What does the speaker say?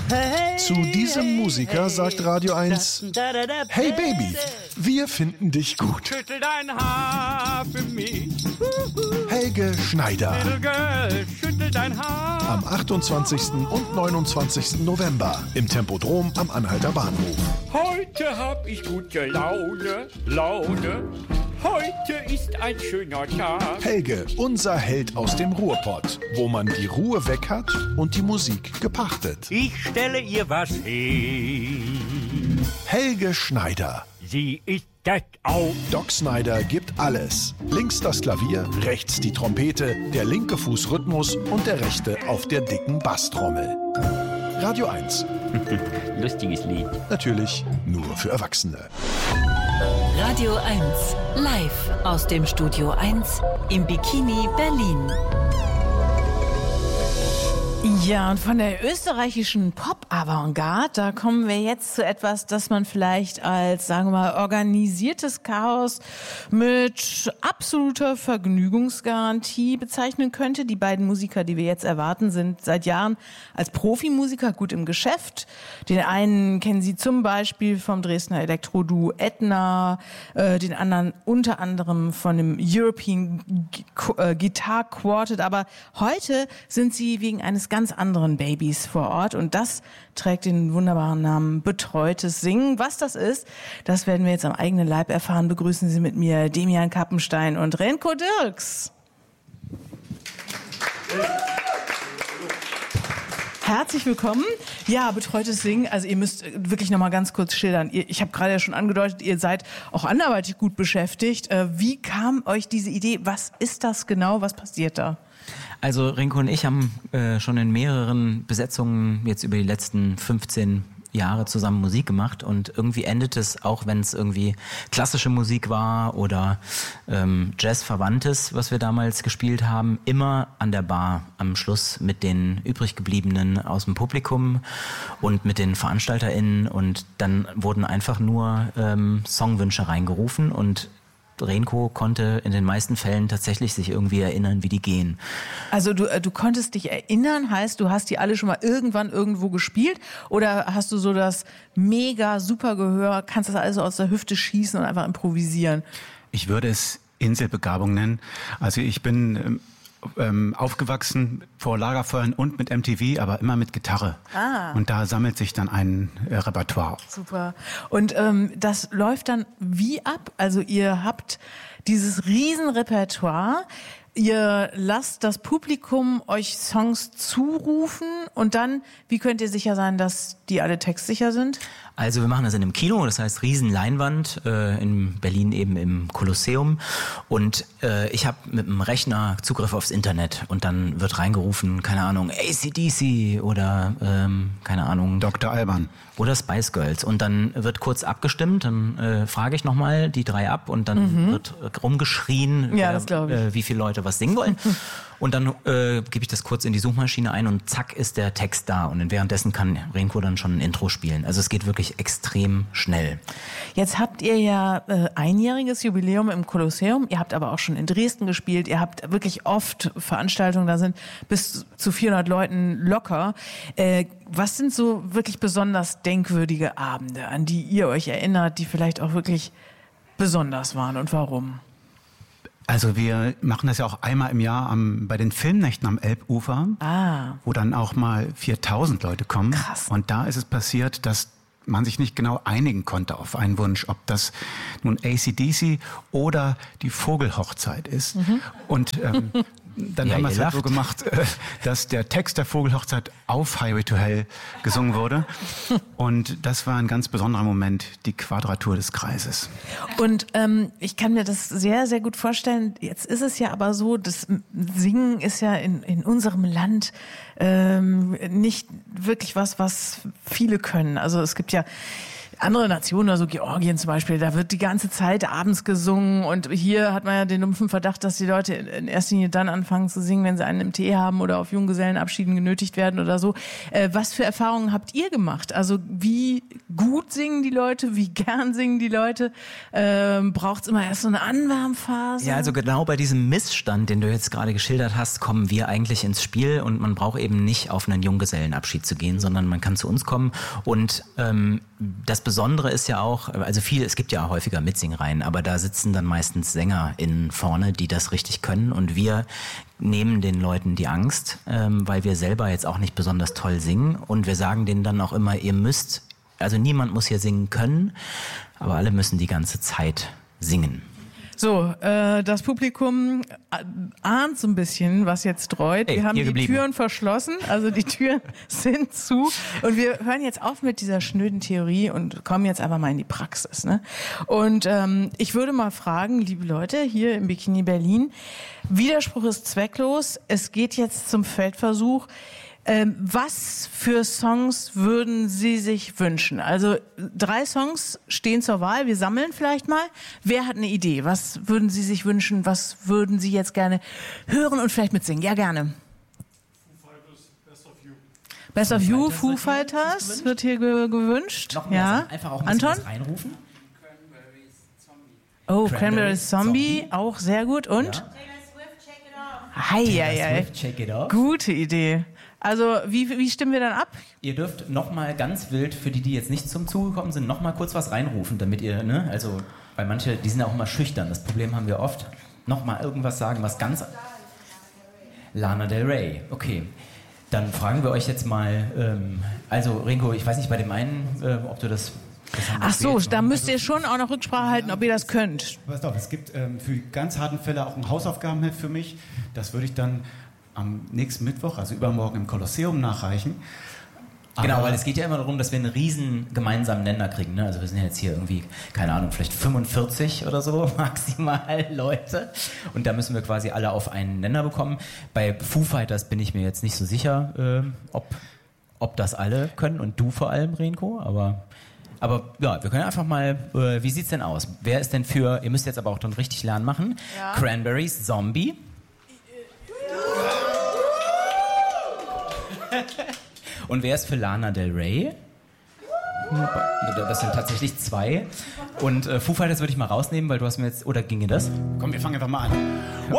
Zu diesem Musiker sagt Radio 1: Hey Baby, wir finden dich gut. Schüttel dein Haar für mich. Helge Schneider. Little girl, schüttel dein Haar. Am 28. und 29. November im Tempodrom am Anhalter Bahnhof. Heute hab ich gute Laune. Heute ist ein schöner Tag. Helge, unser Held aus dem Ruhrpott, wo man die Ruhe weg hat und die Musik gepachtet. Ich stelle ihr was hin. Helge Schneider. Sie ist das auch. Doc Snyder gibt alles. Links das Klavier, rechts die Trompete, der linke Fuß Rhythmus und der rechte auf der dicken Basstrommel. Radio 1. Lustiges Lied. Natürlich nur für Erwachsene. Radio 1, live aus dem Studio 1 im Bikini Berlin. Ja, und von der österreichischen Pop-Avantgarde, da kommen wir jetzt zu etwas, das man vielleicht als, sagen wir mal, organisiertes Chaos mit absoluter Vergnügungsgarantie bezeichnen könnte. Die beiden Musiker, die wir jetzt erwarten, sind seit Jahren als Profimusiker gut im Geschäft. Den einen kennen Sie zum Beispiel vom Dresdner Elektro-Duo Etna, den anderen unter anderem von dem European Guitar Quartet. Aber heute sind sie wegen eines ganz anderen Babys vor Ort und das trägt den wunderbaren Namen Betreutes Singen. Was das ist, das werden wir jetzt am eigenen Leib erfahren. Begrüßen Sie mit mir Demian Kappenstein und Renko Dirks. Herzlich willkommen. Ja, Betreutes Singen, also ihr müsst wirklich noch mal ganz kurz schildern. Ich habe gerade ja schon angedeutet, ihr seid auch anderweitig gut beschäftigt. Wie kam euch diese Idee? Was ist das genau? Was passiert da? Also Renko und ich haben schon in mehreren Besetzungen jetzt über die letzten 15 Jahre zusammen Musik gemacht und irgendwie endet es, auch wenn es irgendwie klassische Musik war oder Jazz-Verwandtes, was wir damals gespielt haben, immer an der Bar am Schluss mit den übrig gebliebenen aus dem Publikum und mit den VeranstalterInnen und dann wurden einfach nur Songwünsche reingerufen und Renko konnte in den meisten Fällen tatsächlich sich irgendwie erinnern, wie die gehen. Also du konntest dich erinnern, heißt, du hast die alle schon mal irgendwann irgendwo gespielt oder hast du so das mega super Gehör, kannst das alles aus der Hüfte schießen und einfach improvisieren? Ich würde es Inselbegabung nennen. Also ich bin aufgewachsen vor Lagerfeuern und mit MTV, aber immer mit Gitarre. Und da sammelt sich dann ein Repertoire. Super. Und das läuft dann wie ab? Also ihr habt dieses Riesenrepertoire, ihr lasst das Publikum euch Songs zurufen und dann, wie könnt ihr sicher sein, dass die alle textsicher sind? Also wir machen das in einem Kino, das heißt Riesenleinwand, in Berlin eben im Kolosseum und ich habe mit dem Rechner Zugriff aufs Internet und dann wird reingerufen, keine Ahnung, AC/DC oder keine Ahnung. Dr. Alban. Oder Spice Girls und dann wird kurz abgestimmt, dann frage ich nochmal die drei ab und dann wird rumgeschrien, ja, das glaub ich. Wie viele Leute was singen wollen. Und dann gebe ich das kurz in die Suchmaschine ein und zack ist der Text da. Und währenddessen kann Renko dann schon ein Intro spielen. Also es geht wirklich extrem schnell. Jetzt habt ihr ja einjähriges Jubiläum im Kolosseum. Ihr habt aber auch schon in Dresden gespielt. Ihr habt wirklich oft Veranstaltungen, da sind bis zu 400 Leuten locker. Was sind so wirklich besonders denkwürdige Abende, an die ihr euch erinnert, die vielleicht auch wirklich besonders waren und warum? Also wir machen das ja auch einmal im Jahr bei den Filmnächten am Elbufer, wo dann auch mal 4000 Leute kommen. Krass. Und da ist es passiert, dass man sich nicht genau einigen konnte auf einen Wunsch, ob das nun AC/DC oder die Vogelhochzeit ist. Und dann haben wir es halt so gemacht, dass der Text der Vogelhochzeit auf Highway to Hell gesungen wurde. Und das war ein ganz besonderer Moment, die Quadratur des Kreises. Und ich kann mir das sehr, sehr gut vorstellen. Jetzt ist es ja aber so, das Singen ist ja in unserem Land nicht wirklich was viele können. Also es gibt ja andere Nationen, also Georgien zum Beispiel, da wird die ganze Zeit abends gesungen und hier hat man ja den dumpfen Verdacht, dass die Leute in erster Linie dann anfangen zu singen, wenn sie einen im Tee haben oder auf Junggesellenabschieden genötigt werden oder so. Was für Erfahrungen habt ihr gemacht? Also wie gut singen die Leute, wie gern singen die Leute? Braucht es immer erst so eine Anwärmphase? Ja, also genau bei diesem Missstand, den du jetzt gerade geschildert hast, kommen wir eigentlich ins Spiel und man braucht eben nicht auf einen Junggesellenabschied zu gehen, sondern man kann zu uns kommen und das Besondere ist ja auch, also es gibt ja häufiger Mitsingreihen, aber da sitzen dann meistens SängerInnen vorne, die das richtig können und wir nehmen den Leuten die Angst, weil wir selber jetzt auch nicht besonders toll singen und wir sagen denen dann auch immer, also niemand muss hier singen können, aber alle müssen die ganze Zeit singen. So, das Publikum ahnt so ein bisschen, was jetzt dreut. Wir haben die Türen verschlossen, also die Türen sind zu. Und wir hören jetzt auf mit dieser schnöden Theorie und kommen jetzt einfach mal in die Praxis. Ne? Und ich würde mal fragen, liebe Leute, hier im Bikini Berlin, Widerspruch ist zwecklos. Es geht jetzt zum Feldversuch. Was für Songs würden Sie sich wünschen? Also 3 Songs stehen zur Wahl. Wir sammeln vielleicht mal. Wer hat eine Idee? Was würden Sie sich wünschen? Was würden Sie jetzt gerne hören und vielleicht mitsingen? Ja, gerne. Foo Fighters, Best of You. Best of You, Foo Fighters wird hier gewünscht. Noch mehr ja. Einfach auch ein bisschen was reinrufen. Oh, Cranberries Zombie, auch sehr gut. Und? Ja. Hei. Check it off. Gute Idee. Also, wie stimmen wir dann ab? Ihr dürft nochmal ganz wild, für die jetzt nicht zum Zuge gekommen sind, nochmal kurz was reinrufen, damit ihr, ne, also, weil manche, die sind ja auch immer schüchtern, das Problem haben wir oft. Nochmal irgendwas sagen, was ganz... Lana Del Rey, okay. Dann fragen wir euch jetzt mal, also Ringo, ich weiß nicht, bei dem einen, ob du das... Ach so, da müsst ihr schon auch noch Rücksprache halten, ob ihr das könnt. Pass auf, es gibt für ganz harten Fälle auch ein Hausaufgabenheft für mich. Das würde ich dann am nächsten Mittwoch, also übermorgen im Kolosseum nachreichen. Genau, weil es geht ja immer darum, dass wir einen riesen gemeinsamen Nenner kriegen. Ne? Also wir sind ja jetzt hier irgendwie, keine Ahnung, vielleicht 45 oder so maximal Leute. Und da müssen wir quasi alle auf einen Nenner bekommen. Bei Foo Fighters bin ich mir jetzt nicht so sicher, ob das alle können und du vor allem, Renko, aber ja, wir können einfach mal, wie sieht's denn aus? Wer ist denn für, ihr müsst jetzt aber auch dann richtig lernen machen, ja. Cranberries Zombie. Und wer ist für Lana Del Rey? Das sind tatsächlich 2. Und Foo Fighters würde ich mal rausnehmen, weil du hast mir jetzt, oder ginge das? Komm, wir fangen einfach mal an. 1,